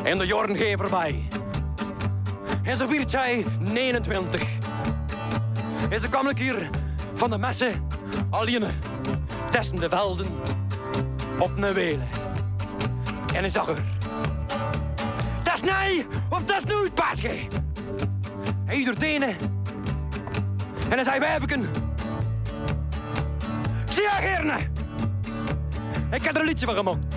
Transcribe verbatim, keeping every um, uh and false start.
En de jaren gaan voorbij. En zo werd zij negenentwintig. En ze kwam een keer van de messen alleen tussen de velden op een welen. En hij zag haar. Dat is nee of dat is nooit, paasje. Hij doet ene. En hij zei, wijfeken. Ik zie haar gerne. Ik heb er een liedje van gemaakt.